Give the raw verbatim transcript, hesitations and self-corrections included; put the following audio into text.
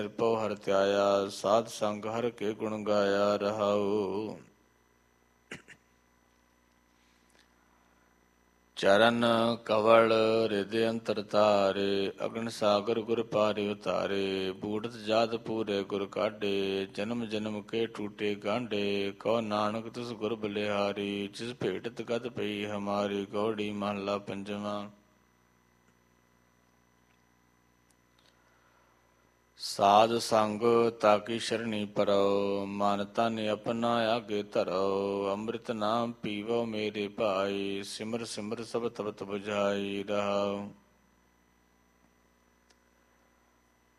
ਨਿਰਭਉ ਹਰਿ ਧਿਆਇਆ, ਸਾਧ ਸੰਗ ਹਰਿ ਕੇ ਗੁਣ ਗਾਇਆ ਰਹਾਉ। ਚਰਨ ਕਵਲ ਹਿਰਦਿ ਅੰਤਰ ਧਾਰੇ, ਅਗਨ ਸਾਗਰ ਗੁਰ ਪਾਰਿ ਉਤਾਰੇ। ਬੂੜਤ ਜਾਤ ਪੂਰੇ ਗੁਰ ਕਾਢੇ, ਜਨਮ ਜਨਮ ਕੇ ਟੂਟੇ ਗਾਂਢੇ। ਕਹੋ ਨਾਨਕ ਤਿਸ ਗੁਰ ਬਲਿਹਾਰੀ, ਜਿਸ ਭੇਟਤ ਗਤ ਪਈ ਹਮਾਰੀ। ਗੌੜੀ ਮਹਲਾ ਪੰਜਵਾਂ। ਸਾਧ ਸੰਗ ਤਾਕੀ ਸ਼ਰਣੀ ਪਰੋ, ਮਨ ਤਨ ਆਪਣਾ ਆਗੇ ਧਰੋ। ਅੰਮ੍ਰਿਤ ਨਾਮ ਪੀਵੋ ਮੇਰੇ ਭਾਈ, ਸਿਮਰ ਸਿਮਰ ਸਭ ਤਪਤ ਬੁਝਾਈ ਰਹਾਉ।